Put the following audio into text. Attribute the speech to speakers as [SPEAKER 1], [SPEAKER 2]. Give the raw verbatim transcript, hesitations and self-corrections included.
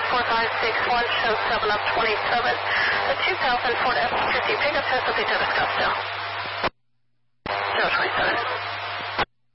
[SPEAKER 1] four five six one, show seven up twenty-seven. The two thousand Ford F one fifty pickup has to be discussed now.